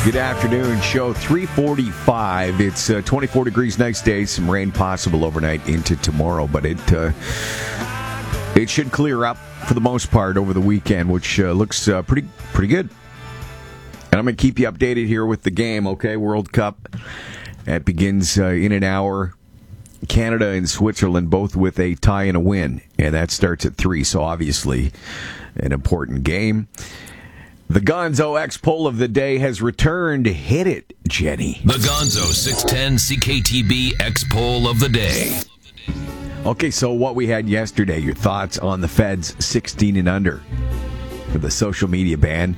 Good afternoon, show 345. It's 24 degrees, nice day. Some rain possible overnight into tomorrow, but it should clear up for the most part over the weekend, which looks pretty good. And I'm going to keep you updated here with the game, okay? World Cup. It begins in an hour. Canada and Switzerland both with a tie and a win, and that starts at 3, so obviously an important game. The Gonzo X poll of the day has returned. Hit it, Jenny. The Gonzo 610 CKTB X poll of the day. Okay, so what we had yesterday, your thoughts on the Feds 16 and under for the social media ban.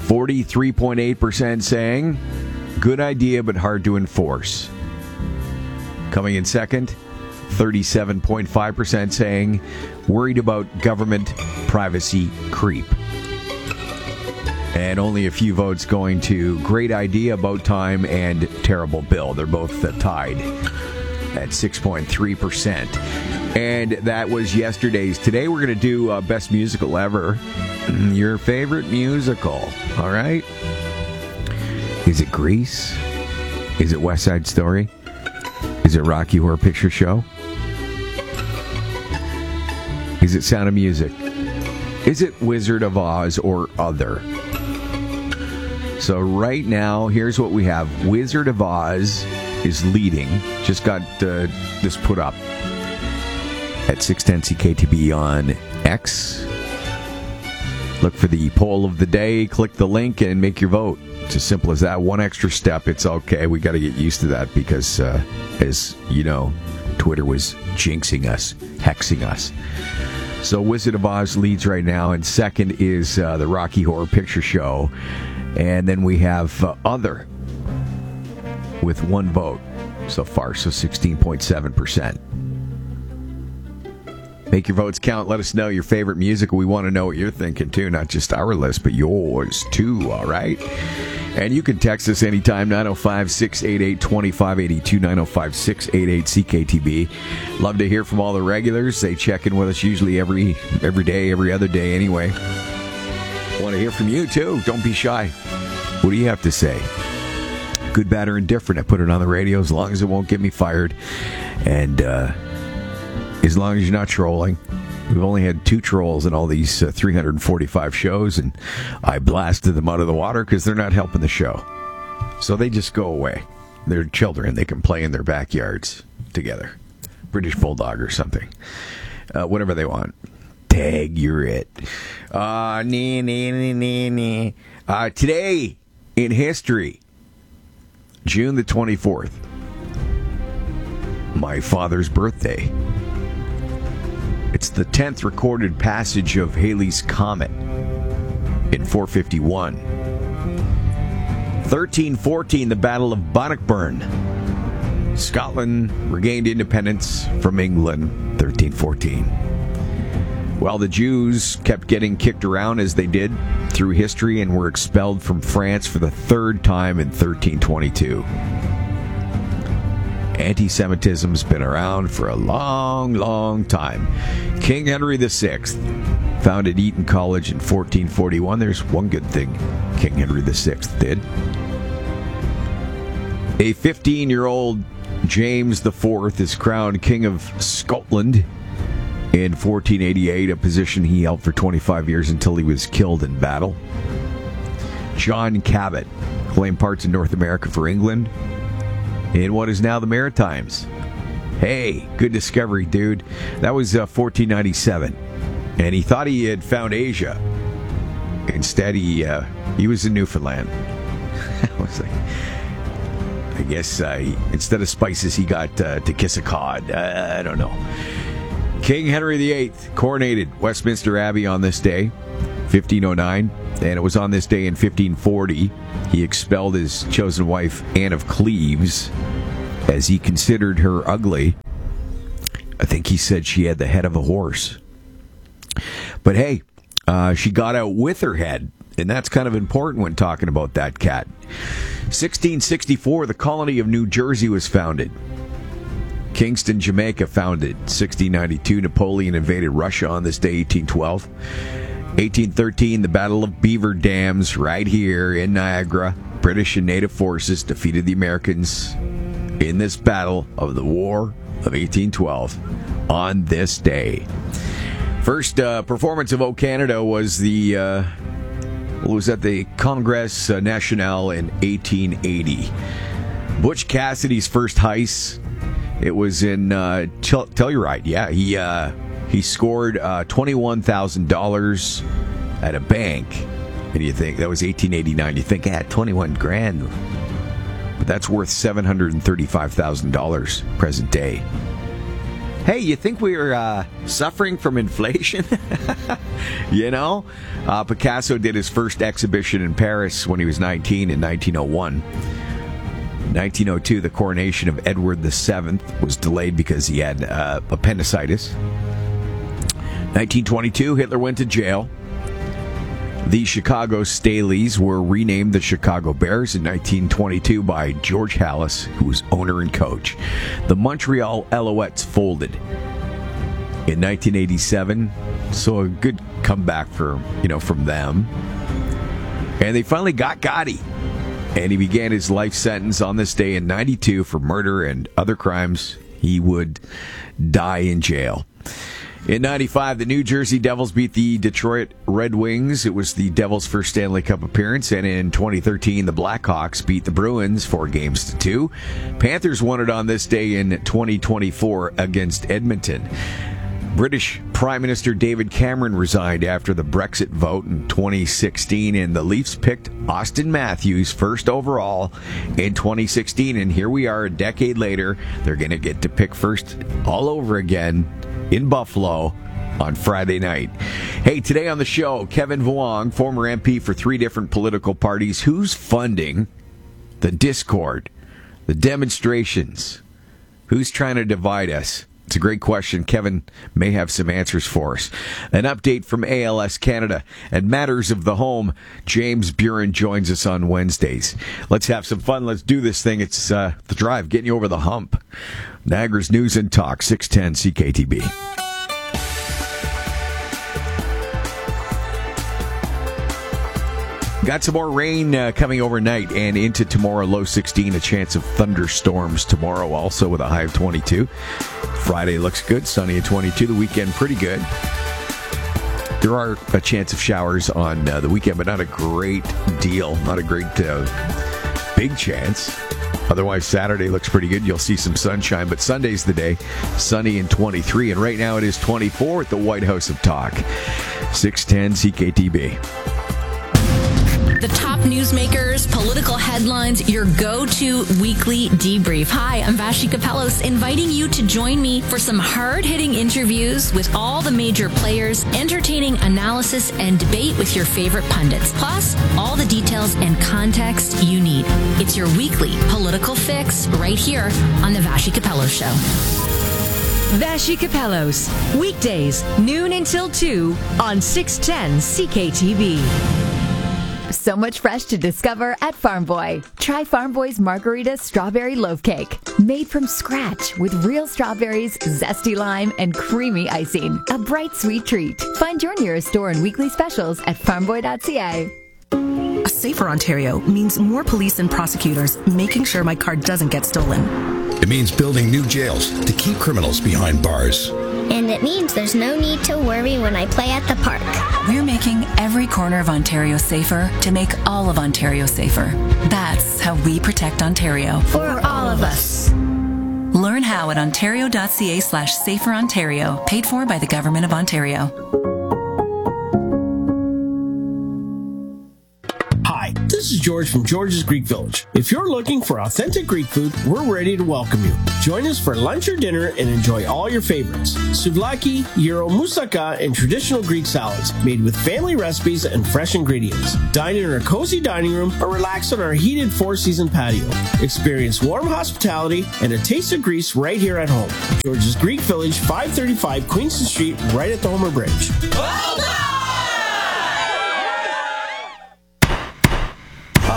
43.8% saying, good idea but hard to enforce. Coming in second, 37.5% saying, worried about government privacy creep. And only a few votes going to great idea, about time, and terrible bill. They're both tied at 6.3%. And that was yesterday's. Today we're going to do Best Musical Ever. Your favorite musical, all right? Is it Grease? Is it West Side Story? Is it Rocky Horror Picture Show? Is it Sound of Music? Is it Wizard of Oz or other? So right now, here's what we have. Wizard of Oz is leading. Just got this put up at 610 CKTB on X. Look for the poll of the day. Click the link and make your vote. It's as simple as that. One extra step, it's okay. We got to get used to that because, as you know, Twitter was jinxing us, hexing us. So Wizard of Oz leads right now, and second is the Rocky Horror Picture Show. And then we have other with one vote so far, so 16.7%. Make your votes count. Let us know your favorite music. We want to know what you're thinking, too. Not just our list, but yours, too, all right? And you can text us anytime, 905-688-2582, 905-688-CKTB. Love to hear from all the regulars. They check in with us usually every day, every other day anyway. Want to hear from you, too. Don't be shy. What do you have to say? Good, bad, or indifferent. I put it on the radio as long as it won't get me fired. And as long as you're not trolling. We've only had 2 trolls in all these 345 shows, and I blasted them out of the water because they're not helping the show. So they just go away. They're children. They can play in their backyards together. British Bulldog or something. Whatever they want. Tag, you're it. Today in history, June the 24th, my father's birthday. It's the 10th recorded passage of Halley's Comet in 451. 1314, the Battle of Bannockburn. Scotland regained independence from England, 1314. While the Jews kept getting kicked around as they did through history and were expelled from France for the 3rd time in 1322. Anti-Semitism's been around for a long, long time. King Henry VI founded Eton College in 1441. There's one good thing King Henry VI did. A 15-year-old James IV is crowned King of Scotland in 1488, a position he held for 25 years until he was killed in battle. John Cabot claimed parts of North America for England in what is now the Maritimes. Hey, good discovery, dude. That was 1497. And he thought he had found Asia. Instead, he was in Newfoundland. I was like, I guess instead of spices, he got to kiss a cod. I don't know. King Henry VIII coronated Westminster Abbey on this day, 1509. And it was on this day in 1540 he expelled his chosen wife, Anne of Cleves, as he considered her ugly. I think he said she had the head of a horse. But hey, she got out with her head, and that's kind of important when talking about that cat. 1664, the colony of New Jersey was founded. Kingston, Jamaica, founded. 1692, Napoleon invaded Russia on this day, 1812. 1813, the Battle of Beaver Dams, right here in Niagara. British and native forces defeated the Americans in this battle of the War of 1812 on this day. First performance of O Canada was the Congrès National in 1880. Butch Cassidy's first heist. It was in Telluride. Yeah, he scored $21,000 at a bank. And you think that was 1889? You think, 21 grand, but that's worth $735,000 present day. Hey, you think we're suffering from inflation? Picasso did his first exhibition in Paris when he was 19 in 1901. 1902, the coronation of Edward VII was delayed because he had appendicitis. 1922, Hitler went to jail. The Chicago Staleys were renamed the Chicago Bears in 1922 by George Halas, who was owner and coach. The Montreal Alouettes folded in 1987, so a good comeback from them. And they finally got Gotti, and he began his life sentence on this day in 92 for murder and other crimes. He would die in jail. In 95, the New Jersey Devils beat the Detroit Red Wings. It was the Devils' first Stanley Cup appearance. And in 2013, the Blackhawks beat the Bruins 4-2. Panthers won it on this day in 2024 against Edmonton. British Prime Minister David Cameron resigned after the Brexit vote in 2016, and the Leafs picked Austin Matthews first overall in 2016. And here we are a decade later. They're going to get to pick first all over again in Buffalo on Friday night. Hey, today on the show, Kevin Vuong, former MP for 3 different political parties. Who's funding the discord, the demonstrations? Who's trying to divide us? It's a great question. Kevin may have some answers for us. An update from ALS Canada. And Matters of the Home, James Buren joins us on Wednesdays. Let's have some fun. Let's do this thing. It's The Drive, getting you over the hump. Niagara's News and Talk, 610 CKTB. Got some more rain coming overnight and into tomorrow, low 16, a chance of thunderstorms tomorrow also with a high of 22. Friday looks good, sunny at 22. The weekend pretty good. There are a chance of showers on the weekend, but not a great deal, not a great big chance. Otherwise, Saturday looks pretty good. You'll see some sunshine, but Sunday's the day. Sunny and 23, and right now it is 24 at the White House of Talk. 610 CKTB. The top newsmakers, political headlines, your go-to weekly debrief. Hi, I'm Vashi Kapelos, inviting you to join me for some hard-hitting interviews with all the major players, entertaining analysis, and debate with your favorite pundits. Plus, all the details and context you need. It's your weekly political fix right here on the Vashi Kapelos Show. Vashi Kapelos, weekdays, noon until 2 on 610 CKTB. So much fresh to discover at Farm Boy. Try Farm Boy's Margarita Strawberry Loaf Cake. Made from scratch with real strawberries, zesty lime, and creamy icing. A bright, sweet treat. Find your nearest store and weekly specials at farmboy.ca. A safer Ontario means more police and prosecutors making sure my car doesn't get stolen. It means building new jails to keep criminals behind bars. And it means there's no need to worry when I play at the park. We're making every corner of Ontario safer to make all of Ontario safer. That's how we protect Ontario. For all of us. Learn how at ontario.ca/saferontario, paid for by the Government of Ontario. Hi, this is George from George's Greek Village. If you're looking for authentic Greek food, we're ready to welcome you. Join us for lunch or dinner and enjoy all your favorites. Souvlaki, gyro, moussaka, and traditional Greek salads made with family recipes and fresh ingredients. Dine in our cozy dining room or relax on our heated four-season patio. Experience warm hospitality and a taste of Greece right here at home. George's Greek Village, 535 Queenston Street, right at the Homer Bridge.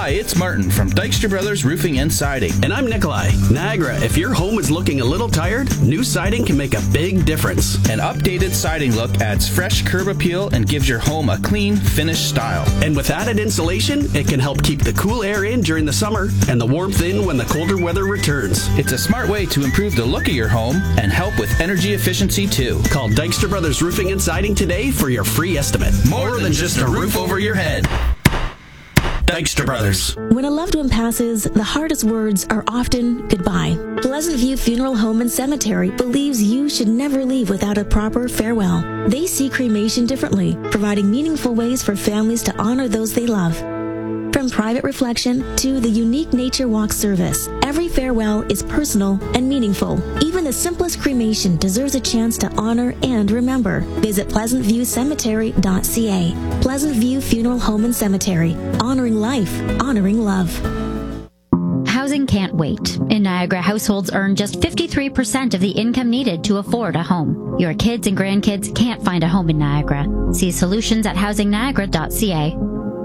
Hi, it's Martin from Dykstra Brothers Roofing and Siding. And I'm Nikolai. Niagara, if your home is looking a little tired, new siding can make a big difference. An updated siding look adds fresh curb appeal and gives your home a clean, finished style. And with added insulation, it can help keep the cool air in during the summer and the warmth in when the colder weather returns. It's a smart way to improve the look of your home and help with energy efficiency too. Call Dykstra Brothers Roofing and Siding today for your free estimate. More than just a roof over your head. Dykstra Brothers. When a loved one passes, the hardest words are often goodbye. Pleasant View Funeral Home and Cemetery believes you should never leave without a proper farewell. They see cremation differently, providing meaningful ways for families to honor those they love. From private reflection to the unique nature walk service, every farewell is personal and meaningful. Even the simplest cremation deserves a chance to honor and remember. Visit pleasantviewcemetery.ca. Pleasant View Funeral Home and Cemetery. Honoring life, honoring love. Housing can't wait. In Niagara, households earn just 53% of the income needed to afford a home. Your kids and grandkids can't find a home in Niagara. See solutions at housingniagara.ca.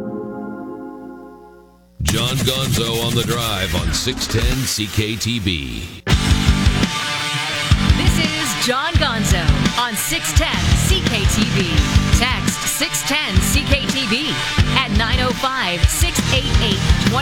John Gonzo on the Drive on 610 CKTB. This is John Gonzo on 610 CKTB. Text 610 CKTB at 905-688-20.